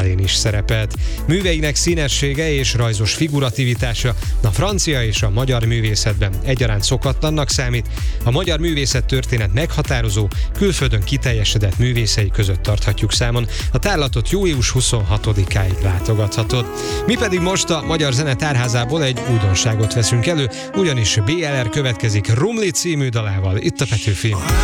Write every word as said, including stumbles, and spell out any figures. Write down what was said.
Málén is szerepelt. Műveinek színessége és rajzos figurativitása a francia és a magyar művészetben egyaránt szokatlannak számít. A magyar művészet történet meghatározó, külföldön kiteljesedett művészei között tarthatjuk számon. A tárlatot július huszonhatodikáig látogathatod. Mi pedig most a Magyar Zene Tárházából egy újdonságot veszünk elő, ugyanis bé el er következik Rumli című dalával itt a Petőfin.